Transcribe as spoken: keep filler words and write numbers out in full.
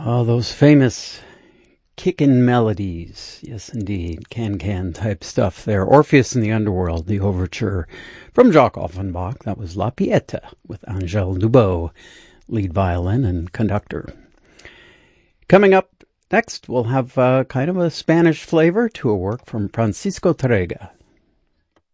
Oh, those famous kickin' melodies. Yes, indeed. Can-can type stuff there. Orpheus in the Underworld, the overture from Jacques Offenbach. That was La Pieta with Angèle Dubot, lead violin and conductor. Coming up next, we'll have uh, kind of a Spanish flavor to a work from Francisco Tárrega.